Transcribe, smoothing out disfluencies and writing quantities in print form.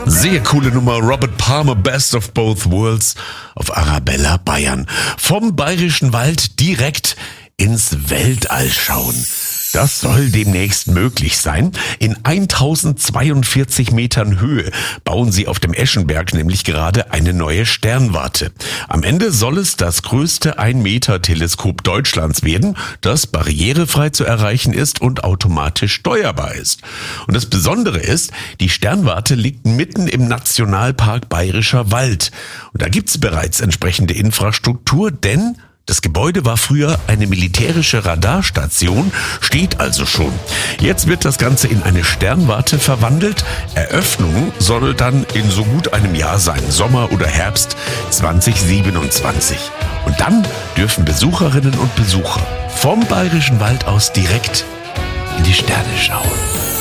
Sehr coole Nummer, Robert Palmer, Best of Both Worlds auf Arabella Bayern. Vom Bayerischen Wald direkt ins Weltall schauen. Das soll demnächst möglich sein. In 1042 Metern Höhe bauen sie auf dem Eschenberg nämlich gerade eine neue Sternwarte. Am Ende soll es das größte 1-Meter-Teleskop Deutschlands werden, das barrierefrei zu erreichen ist und automatisch steuerbar ist. Und das Besondere ist, die Sternwarte liegt mitten im Nationalpark Bayerischer Wald. Und da gibt's bereits entsprechende Infrastruktur, denn das Gebäude war früher eine militärische Radarstation, steht also schon. Jetzt wird das Ganze in eine Sternwarte verwandelt. Eröffnung soll dann in so gut einem Jahr sein, Sommer oder Herbst 2027. Und dann dürfen Besucherinnen und Besucher vom Bayerischen Wald aus direkt in die Sterne schauen.